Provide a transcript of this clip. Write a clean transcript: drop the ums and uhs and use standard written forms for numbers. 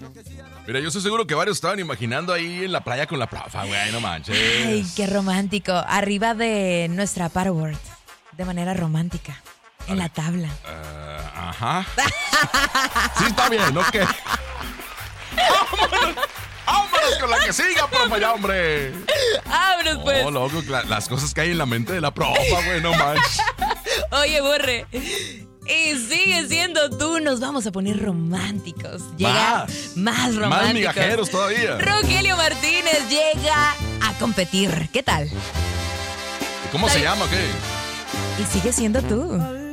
Mira, yo estoy seguro que varios estaban imaginando ahí en la playa con la profa, güey, no manches. Ay, qué romántico. Arriba de nuestra paddleboard. De manera romántica. En la tabla. Ajá. Sí, está bien, ok. ¡Vámonos con la que siga, profa, ya, hombre! ¡Vámonos, pues! Oh, loco, las cosas que hay en la mente de la profa, güey, no manches. Oye, Borre. Y sigue siendo tú. Nos vamos a poner románticos. Llega más románticos. Más migajeros todavía. Rogelio Martínez llega a competir. ¿Qué tal? ¿Cómo se llama o qué? Y sigue siendo tú.